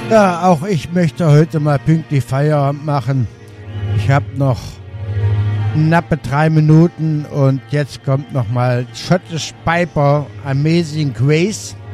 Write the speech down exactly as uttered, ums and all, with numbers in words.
Ja, auch ich möchte heute mal pünktlich Feierabend machen. Ich habe noch knappe drei Minuten und jetzt kommt nochmal Scottish Piper, Amazing Grace.